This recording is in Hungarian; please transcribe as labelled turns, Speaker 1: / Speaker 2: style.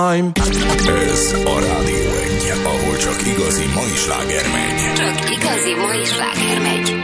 Speaker 1: Ez a Rádió 1, ahol csak igazi mai sláger megy.
Speaker 2: Csak igazi mai sláger megy.